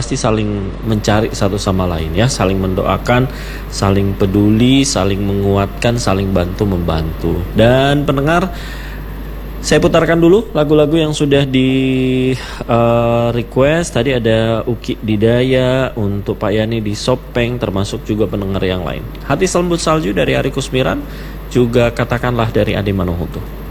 pasti saling mencari satu sama lain ya, saling mendoakan, saling peduli, saling menguatkan, saling bantu membantu. Dan pendengar, saya putarkan dulu lagu-lagu yang sudah di request. Tadi ada Uki Didaya, untuk Pak Yani di Sopeng, termasuk juga pendengar yang lain. Hati Selembut Salju dari Ari Kusmiran, juga Katakanlah dari Ade Manohuto.